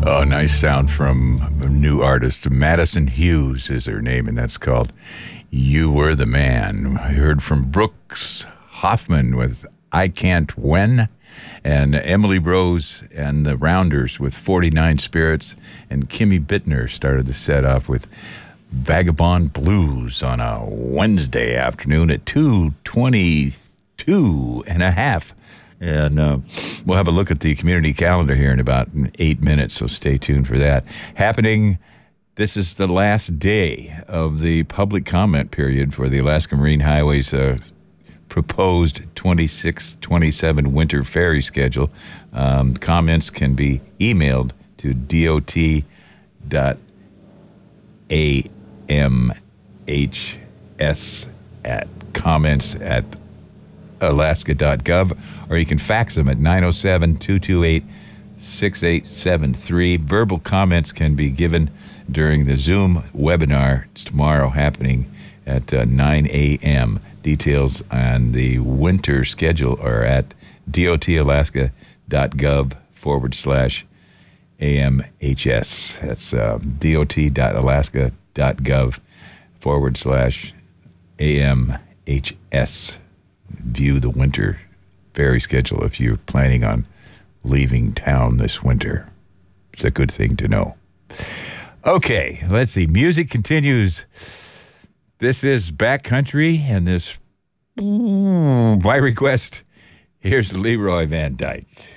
Oh, nice sound from a new artist. Madison Hughes is her name, and that's called You Were the Man. I heard from Brooks Hoffman with I Can't When, and Emily Rose and the Rounders with 49 Spirits, and Kimmy Bittner started the set off with Vagabond Blues on a Wednesday afternoon at 2:22 and a half. And we'll have a look at the community calendar here in about 8 minutes, so stay tuned for that. Happening, this is the last day of the public comment period for the Alaska Marine Highway's proposed 26-27 winter ferry schedule. Comments can be emailed to dot.amhs at comments@alaska.gov, or you can fax them at 907-228-6873. Verbal comments can be given during the Zoom webinar. It's tomorrow, happening at 9 a.m. Details on the winter schedule are at dotalaska.gov/AMHS. That's dot.alaska.gov/AMHS. View the winter ferry schedule if you're planning on leaving town this winter. It's a good thing to know. Okay, let's see. Music continues. This is Backcountry, and this, by request, here's Leroy Van Dyke.